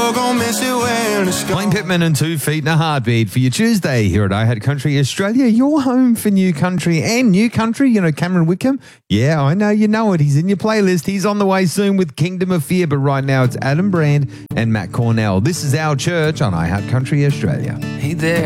you're gonna miss it when it's gone. Blaine Pittman and 2 Feet and a Heartbeat for your Tuesday here at iHeart Country Australia. Your home for new country and new country. You know Cameron Wickham? Yeah, I know you know it. He's in your playlist. He's on the way soon with Kingdom of Fear. But right now it's Adam Brand and Matt Cornell. This is Our Church on iHeart Country Australia. Hey there.